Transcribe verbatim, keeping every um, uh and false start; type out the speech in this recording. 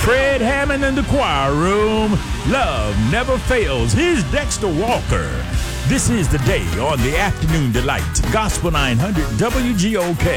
Fred Hammond in the choir room. Love never fails. Here's Dexter Walker. This is the day on the Afternoon Delight. Gospel nine hundred W G O K.